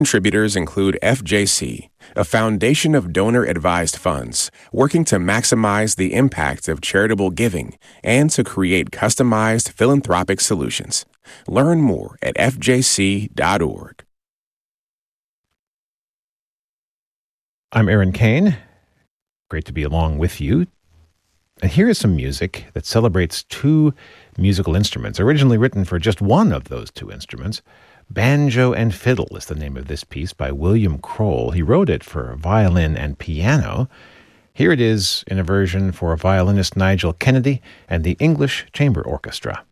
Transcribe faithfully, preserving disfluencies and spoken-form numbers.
Contributors include F J C, a foundation of donor-advised funds working to maximize the impact of charitable giving and to create customized philanthropic solutions. Learn more at f j c dot org. I'm Aaron Kane. Great to be along with you. And here is some music that celebrates two musical instruments, originally written for just one of those two instruments. Banjo and Fiddle is the name of this piece by William Kroll. He wrote it for violin and piano. Here it is in a version for violinist Nigel Kennedy and the English Chamber Orchestra.